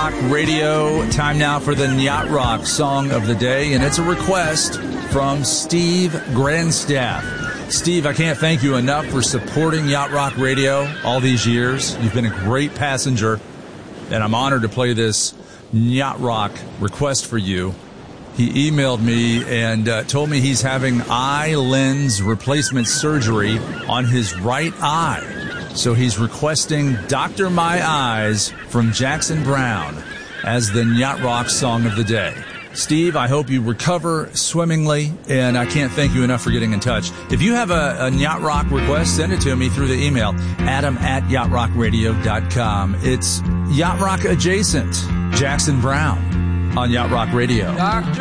Rock Radio. Time now for the Yacht Rock Song of the Day, and it's a request from Steve Grandstaff. Steve, I can't thank you enough for supporting Yacht Rock Radio all these years. You've been a great passenger, and I'm honored to play this Yacht Rock request for you. He emailed me and told me he's having eye lens replacement surgery on his right eye. So he's requesting Dr. My Eyes from Jackson Browne as the Yacht Rock Song of the Day. Steve, I hope you recover swimmingly, and I can't thank you enough for getting in touch. If you have a Yacht Rock request, send it to me through the email, adam@yachtrockradio.com. It's Yacht Rock adjacent, Jackson Browne on Yacht Rock Radio.